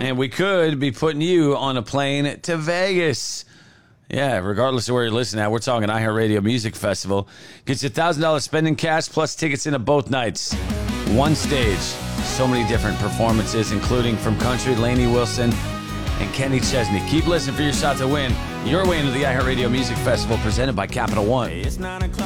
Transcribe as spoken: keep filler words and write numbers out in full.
And we could be putting you on a plane to Vegas. Yeah, regardless of where you're listening at, we're talking iHeartRadio Music Festival. Gets you one thousand dollars spending cash plus tickets into both nights. One stage. So many different performances, including from country, Lainey Wilson and Kenny Chesney. Keep listening for your shot to win your way into the iHeartRadio Music Festival presented by Capital One.